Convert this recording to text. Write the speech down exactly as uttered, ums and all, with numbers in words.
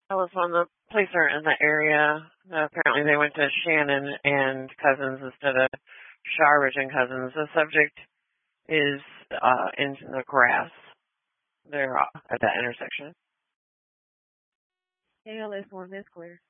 telephone. The police are in the area. Uh, apparently they went to Shannon and Cousins instead of Sharbridge and Cousins. The subject is uh, in the grass. They're uh, at that intersection. A L S one, that's clear.